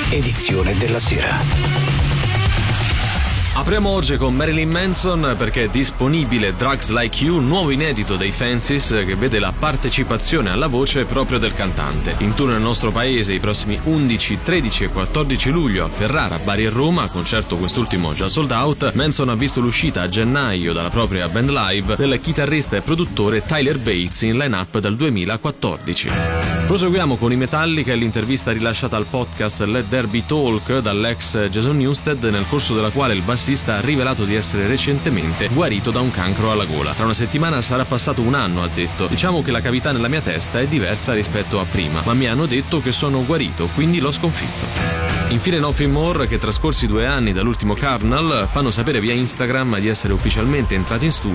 edizione della sera. Apriamo oggi con Marilyn Manson perché è disponibile Drugs Like You, nuovo inedito dei Fancies che vede la partecipazione alla voce proprio del cantante. In tour nel nostro paese i prossimi 11, 13 e 14 luglio a Ferrara, Bari e Roma, concerto quest'ultimo già sold out. Manson ha visto l'uscita a gennaio dalla propria band live del chitarrista e produttore Tyler Bates in line-up dal 2014. Proseguiamo con i Metallica e l'intervista rilasciata al podcast Let There Be Talk dall'ex Jason Newsted, nel corso della quale il bassista ha rivelato di essere recentemente guarito da un cancro alla gola. Tra una settimana sarà passato un anno, ha detto. Diciamo che la cavità nella mia testa è diversa rispetto a prima, ma mi hanno detto che sono guarito, quindi l'ho sconfitto. Infine Nothing More, che trascorsi 2 anni dall'ultimo Carnal fanno sapere via Instagram di essere ufficialmente entrati in studio